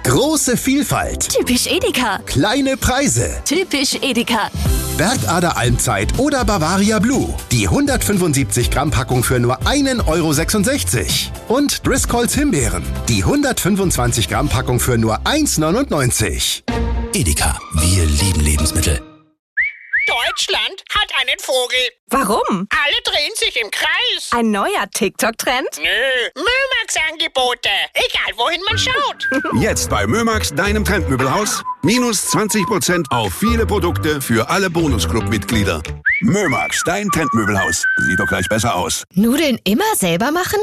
Große Vielfalt. Typisch Edeka. Kleine Preise. Typisch Edeka. Bergader Almzeit oder Bavaria Blue. Die 175 Gramm Packung für nur 1,66 €. Und Driscolls Himbeeren. Die 125 Gramm Packung für nur 1,99 €. Edeka, wir lieben Lebensmittel. Deutschland hat einen Vogel. Warum? Alle drehen sich im Kreis. Ein neuer TikTok-Trend? Nö, Mömax-Angebote. Egal, wohin man schaut. Jetzt bei Mömax, deinem Trendmöbelhaus. Minus 20% auf viele Produkte für alle Bonusclub-Mitglieder. Mömax, dein Trendmöbelhaus. Sieht doch gleich besser aus. Nudeln immer selber machen?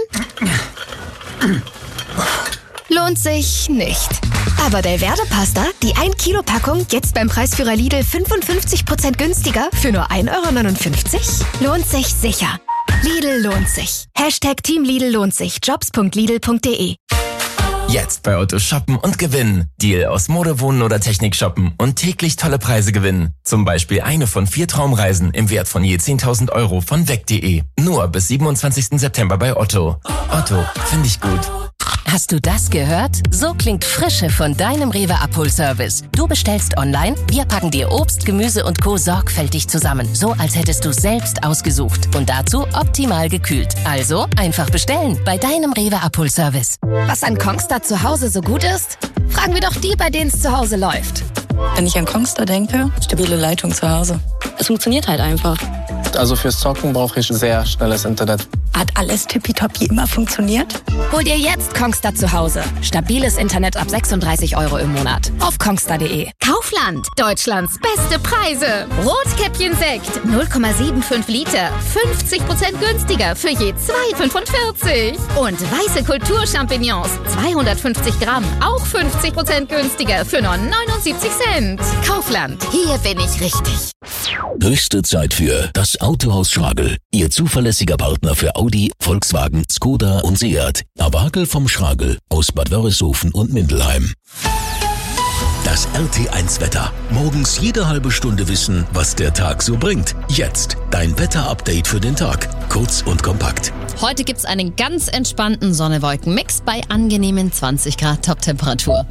Lohnt sich nicht. Aber Delverde-Pasta, die 1-Kilo-Packung, jetzt beim Preisführer Lidl 55% günstiger für nur 1,59 €? Lohnt sich sicher. Lidl lohnt sich. Team Lidl lohnt sich. Jobs.lidl.de. Jetzt bei Otto shoppen und gewinnen. Deal aus Mode, Wohnen oder Technik shoppen und täglich tolle Preise gewinnen. Zum Beispiel eine von 4 Traumreisen im Wert von je 10.000 € von weg.de. Nur bis 27. September bei Otto. Otto, finde ich gut. Hast du das gehört? So klingt Frische von deinem Rewe-Abholservice. Du bestellst online, wir packen dir Obst, Gemüse und Co. sorgfältig zusammen. So, als hättest du selbst ausgesucht. Und dazu optimal gekühlt. Also einfach bestellen bei deinem Rewe-Abholservice. Was an Kongstar zu Hause so gut ist? Fragen wir doch die, bei denen es zu Hause läuft. Wenn ich an Kongstar denke, stabile Leitung zu Hause. Es funktioniert halt einfach. Also fürs Zocken brauche ich sehr schnelles Internet. Hat alles tippitoppi immer funktioniert? Hol dir jetzt Kongstar zu Hause. Stabiles Internet ab 36 € im Monat. Auf kongstar.de. Kaufland. Deutschlands beste Preise. Rotkäppchen-Sekt. 0,75 Liter. 50% günstiger für je 2,45 €. Und weiße Kulturchampignons. 250 Gramm. Auch 50% günstiger für nur 79 Cent. Kaufland. Hier bin ich richtig. Höchste Zeit für das Autohaus Schragel. Ihr zuverlässiger Partner für Audi, Volkswagen, Skoda und Seat. Awagel vom Schragel aus Bad Wörishofen und Mindelheim. Das RT1 Wetter. Morgens jede halbe Stunde wissen, was der Tag so bringt. Jetzt dein Wetterupdate für den Tag. Kurz und kompakt. Heute gibt's einen ganz entspannten Sonne-Wolken-Mix bei angenehmen 20 Grad Toptemperatur.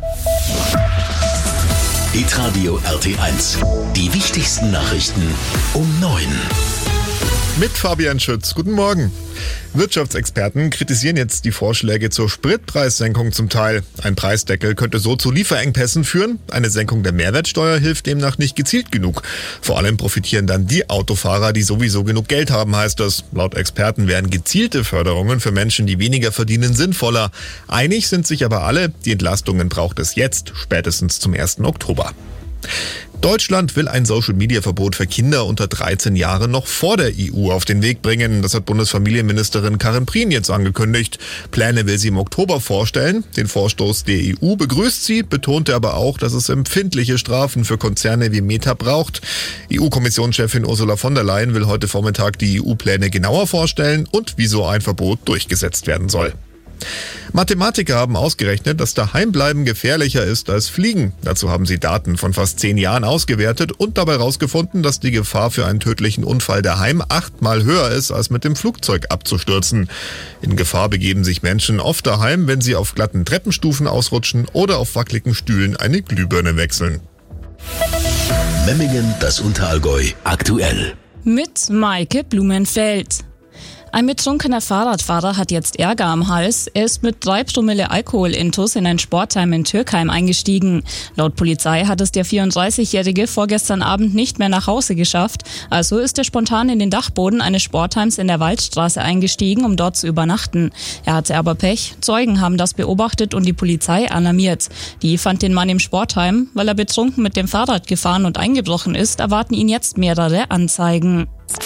Hitradio RT1. Die wichtigsten Nachrichten um 9. Mit Fabian Schütz. Guten Morgen. Wirtschaftsexperten kritisieren jetzt die Vorschläge zur Spritpreissenkung zum Teil. Ein Preisdeckel könnte so zu Lieferengpässen führen. Eine Senkung der Mehrwertsteuer hilft demnach nicht gezielt genug. Vor allem profitieren dann die Autofahrer, die sowieso genug Geld haben, heißt es. Laut Experten wären gezielte Förderungen für Menschen, die weniger verdienen, sinnvoller. Einig sind sich aber alle, die Entlastungen braucht es jetzt, spätestens zum 1. Oktober. Deutschland will ein Social-Media-Verbot für Kinder unter 13 Jahren noch vor der EU auf den Weg bringen. Das hat Bundesfamilienministerin Karin Prien jetzt angekündigt. Pläne will sie im Oktober vorstellen. Den Vorstoß der EU begrüßt sie, betonte aber auch, dass es empfindliche Strafen für Konzerne wie Meta braucht. EU-Kommissionschefin Ursula von der Leyen will heute Vormittag die EU-Pläne genauer vorstellen und wie so ein Verbot durchgesetzt werden soll. Mathematiker haben ausgerechnet, dass Daheimbleiben gefährlicher ist als Fliegen. Dazu haben sie Daten von fast 10 Jahren ausgewertet und dabei herausgefunden, dass die Gefahr für einen tödlichen Unfall daheim 8-mal höher ist, als mit dem Flugzeug abzustürzen. In Gefahr begeben sich Menschen oft daheim, wenn sie auf glatten Treppenstufen ausrutschen oder auf wackeligen Stühlen eine Glühbirne wechseln. Memmingen, das Unterallgäu, aktuell. Mit Maike Blumenfeld. Ein betrunkener Fahrradfahrer hat jetzt Ärger am Hals. Er ist mit 3 Promille Alkoholintus in ein Sportheim in Türkheim eingestiegen. Laut Polizei hat es der 34-Jährige vorgestern Abend nicht mehr nach Hause geschafft. Also ist er spontan in den Dachboden eines Sportheims in der Waldstraße eingestiegen, um dort zu übernachten. Er hatte aber Pech. Zeugen haben das beobachtet und die Polizei alarmiert. Die fand den Mann im Sportheim. Weil er betrunken mit dem Fahrrad gefahren und eingebrochen ist, erwarten ihn jetzt mehrere Anzeigen.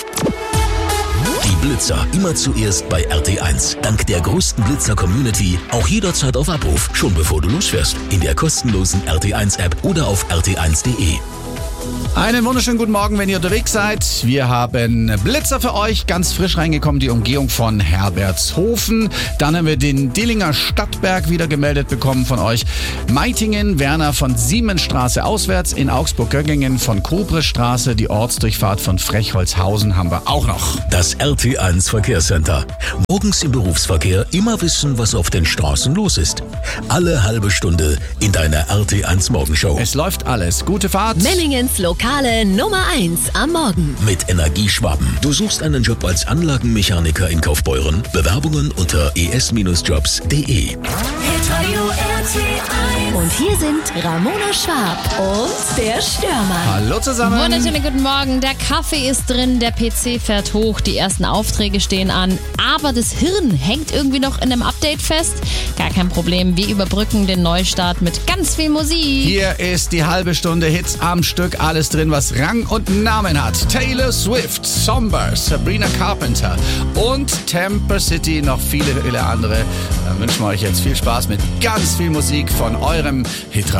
Die Blitzer immer zuerst bei RT1. Dank der größten Blitzer-Community auch jederzeit auf Abruf, schon bevor du losfährst. In der kostenlosen RT1-App oder auf rt1.de. Einen wunderschönen guten Morgen, wenn ihr unterwegs seid. Wir haben Blitzer für euch, ganz frisch reingekommen, die Umgehung von Herbertshofen. Dann haben wir den Dillinger Stadtberg wieder gemeldet bekommen von euch. Meitingen, Werner von Siemensstraße auswärts, in Augsburg-Göggingen von Kobrestraße, die Ortsdurchfahrt von Frechholzhausen haben wir auch noch. Das RT1 Verkehrscenter. Morgens im Berufsverkehr immer wissen, was auf den Straßen los ist. Alle halbe Stunde in deiner RT1 Morgenshow. Es läuft alles. Gute Fahrt. Mellingens Lokale Nummer 1 am Morgen. Mit Energieschwaben. Du suchst einen Job als Anlagenmechaniker in Kaufbeuren? Bewerbungen unter es-jobs.de. Und hier sind Ramona Schwab und der Stürmer. Hallo zusammen. Wunderschönen guten Morgen. Der Kaffee ist drin, der PC fährt hoch, die ersten Aufträge stehen an, aber das Hirn hängt irgendwie noch in einem Update fest. Gar kein Problem, wir überbrücken den Neustart mit ganz viel Musik. Hier ist die halbe Stunde Hits am Stück, alles drin, was Rang und Namen hat. Taylor Swift, Somber, Sabrina Carpenter und Temper City, noch viele, viele andere. Dann wünschen wir euch jetzt viel Spaß mit ganz viel Musik von eurem Hitradio.